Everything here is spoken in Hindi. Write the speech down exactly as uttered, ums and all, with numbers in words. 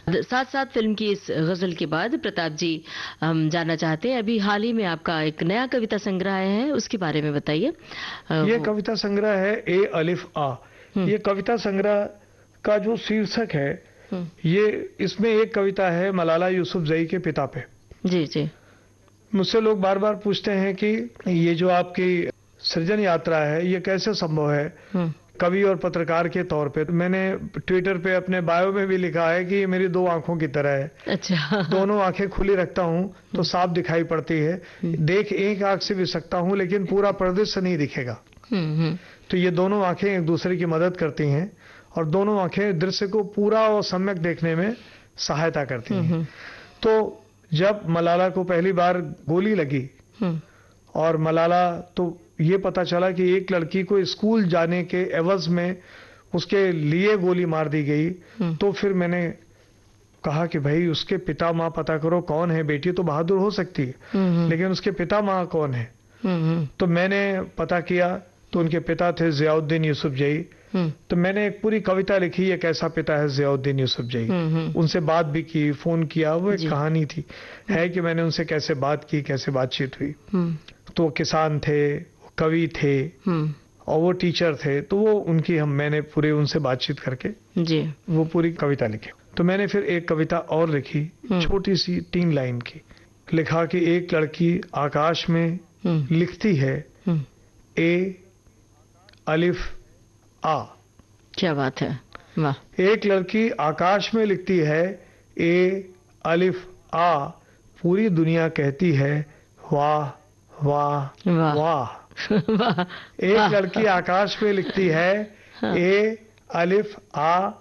साथ साथ फिल्म की इस गजल के बाद प्रताप जी हम जानना चाहते हैं, अभी हाल ही में आपका एक नया कविता संग्रह आया है, उसके बारे में बताइए। ये वो कविता संग्रह है ए अलिफ आ। हम्म ये कविता संग्रह का जो शीर्षक है, हम्म ये इसमें एक कविता है मलाला यूसुफजई के पिता पे। जी जी। मुझसे लोग बार बार पूछते हैं कि ये जो आपकी सृजन यात्रा है ये कैसे संभव है हम्म कवि और पत्रकार के तौर पे। मैंने ट्विटर पे अपने बायो में भी लिखा है कि ये मेरी दो आंखों की तरह है। अच्छा। दोनों आंखें खुली रखता हूँ तो साफ दिखाई पड़ती है। हम्म देख एक आंख से भी सकता हूँ लेकिन पूरा परिदृश्य नहीं दिखेगा। हम्म हम्म तो ये दोनों आंखें एक दूसरे की मदद करती हैं और दोनों आंखें दृश्य को पूरा और सम्यक देखने में सहायता करती हम्म हैं। हम्म तो जब मलाला को पहली बार गोली लगी हम्म और मलाला तो ये पता चला कि एक लड़की को स्कूल जाने के एवज में उसके लिए गोली मार दी गई, हम्म तो फिर मैंने कहा कि भाई उसके पिता माँ पता करो कौन है। बेटी तो बहादुर हो सकती है हम्म लेकिन उसके पिता माँ कौन है। हम्म तो मैंने पता किया तो उनके पिता थे जियाउद्दीन यूसुफजई। हम्म तो मैंने एक पूरी कविता लिखी, ये कैसा पिता है जियाउद्दीन यूसुफजई। हम्म उनसे बात भी की, फोन किया, वो एक जी। कहानी थी है कि मैंने उनसे कैसे बात की, कैसे बातचीत हुई। हम्म तो वो किसान थे, वो कवि थे हम्म और वो टीचर थे। तो वो उनकी हम मैंने पूरे उनसे बातचीत करके जी। वो पूरी कविता लिखी। तो मैंने फिर एक कविता और लिखी, हम्म छोटी सी तीन लाइन की। लिखा कि एक लड़की आकाश में हम्म लिखती है हम्म ए अलिफ आ। क्या बात है, वाह। एक लड़की आकाश में लिखती है ए अलिफ आ, पूरी दुनिया कहती है वाह वाह वाह। वाह। वाह एक वाह। लड़की आकाश में लिखती है हाँ। ए अलिफ आ,